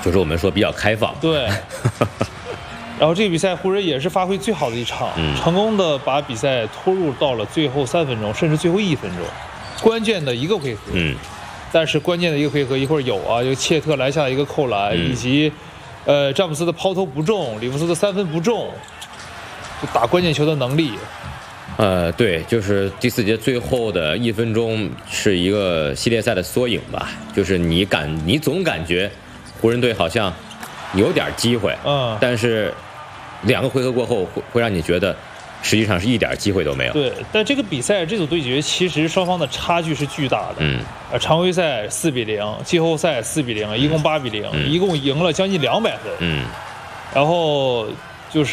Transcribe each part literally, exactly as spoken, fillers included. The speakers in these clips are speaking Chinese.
就是我们说比较开放。 对。然后这个比赛湖人也是发挥最好的一场， 嗯、 成功的把比赛拖入到了最后三分钟，甚至最后一分钟，关键的一个回合。 嗯。 但是关键的一个回合一会儿有啊，有切特篮下的一个扣篮， 嗯、 以及，呃，詹姆斯的抛投不中，里弗斯的三分不中，就打关键球的能力。 呃，对，就是第四节最后的一分钟是一个系列赛的缩影吧，就是你感你总感觉湖人队好像有点机会， 嗯， 但是两个回合过后会会让你觉得实际上是一点机会都没有。 对，但这个比赛这组对决其实双方的差距是巨大的。 嗯， 呃，常规赛四比零，季后赛四比零，一共八比零、嗯，一共赢了将近两百分。 嗯， 然后就是，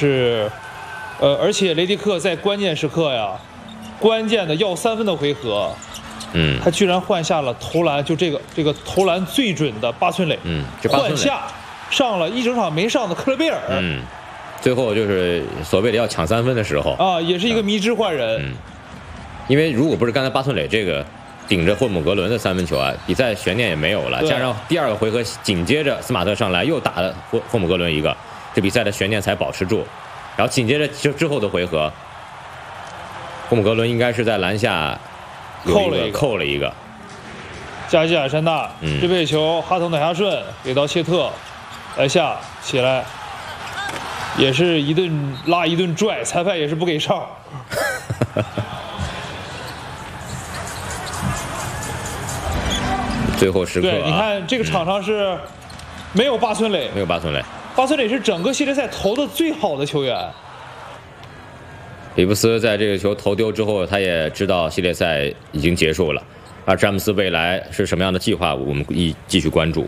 呃，而且雷迪克在关键时刻呀，关键的要三分的回合， 嗯， 他居然换下了投篮，就这个这个投篮最准的八村垒， 嗯， 换下上了一整场没上的克勒贝尔。 嗯。最后就是所谓的要抢三分的时候啊，也是一个迷之换人。 嗯，因为如果不是刚才巴顿磊这个顶着霍姆格伦的三分球啊，比赛悬念也没有了。加上第二个回合紧接着斯马特上来又打了霍霍姆格伦一个，这比赛的悬念才保持住。然后紧接着之之后的回合，霍姆格伦应该是在篮下扣了一个， 扣了一个。 加西亚山大， 嗯， 这位球哈腾打下顺给到切特，篮下起来。也是一顿拉一顿拽，裁判也是不给哨。 最后时刻、啊， 对，你看这个场上是没有巴村垒， 没有巴村垒， 巴村垒是整个系列赛投的最好的球员。 里布斯在这个球投丢之后，他也知道系列赛已经结束了，而詹姆斯未来是什么样的计划，我们一继续关注。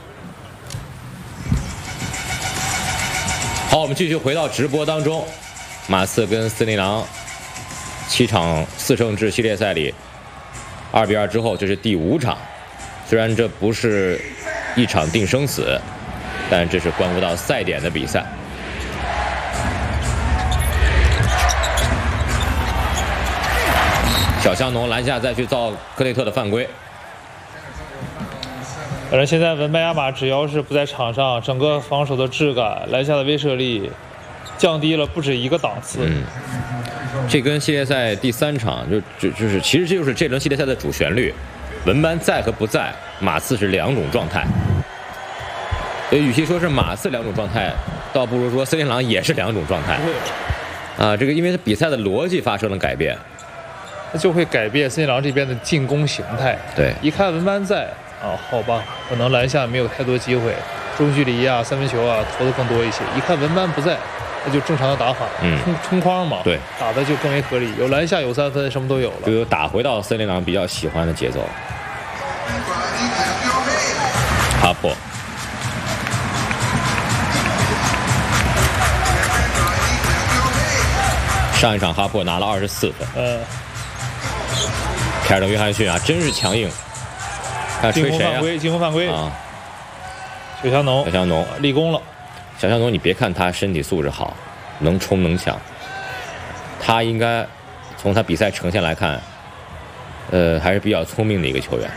好，我们继续回到直播当中。马刺跟森林狼七场四胜制系列赛里，二比二之后，这是第五场。虽然这不是一场定生死，但这是关乎到赛点的比赛。小香农篮下再去造科内特的犯规。 反正现在文班亚马只要是不在场上，整个防守的质感、篮下的威慑力降低了不止一个档次。 嗯，这跟系列赛第三场就就就是其实这就是这轮系列赛的主旋律。文班在和不在，马刺是两种状态。所以与其说是马刺两种状态，倒不如说森林狼也是两种状态。啊，这个因为比赛的逻辑发生了改变， 那就会改变森林狼这边的进攻形态。 对， 一看文班在。啊，好吧，可能篮下没有太多机会，中距离啊、三分球啊投的更多一些。一看文班不在，那就正常的打法， 嗯， 冲冲框嘛， 对， 打的就更为合理，有篮下有三分，什么都有了， 就有打回到森林狼比较喜欢的节奏。哈珀，上一场哈珀拿了二十四分， 嗯， 凯尔特约翰逊啊，真是强硬。 进攻犯规，进攻犯规啊！ 小香农， 小香农立功了。 小香农，你别看他身体素质好，能冲能抢，他应该从他比赛呈现来看，呃，还是比较聪明的一个球员。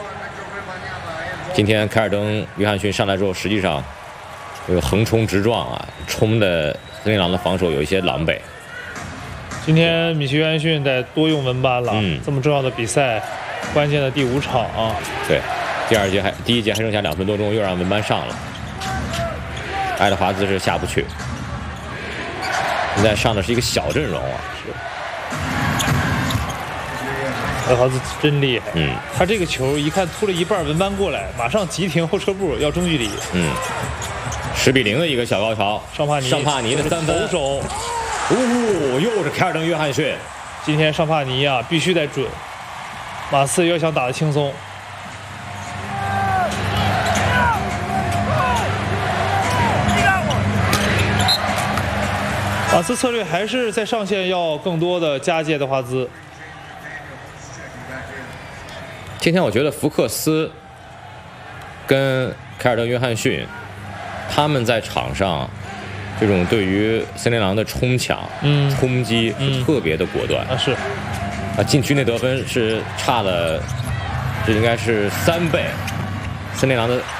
今天凯尔登约翰逊上来之后，实际上这个横冲直撞啊，冲的森林狼的防守有一些狼狈。 今天米奇约翰逊得多用文班了， 嗯， 这么重要的比赛。关键的第五场啊， 对，第二节还第一节还剩下两分多钟，又让文班上了，爱德华兹是下不去，现在上的是一个小阵容啊， 是，爱德华兹真厉害， 嗯， 他这个球一看突了一半，文班过来，马上急停后撤步要中距离， 嗯，十比零的一个小高潮， 尚帕尼， 尚帕尼的三分， 投手， 哦，又是凯尔登约翰逊， 今天尚帕尼啊必须得准。马刺要想打得轻松，马刺策略还是在上线要更多的加接的华兹。 今天我觉得福克斯跟凯尔特约翰逊他们在场上这种对于森林狼的冲抢、 嗯、 冲击是特别的果断、 嗯、啊是。 啊，禁区内得分是差了，这应该是三倍。森林狼的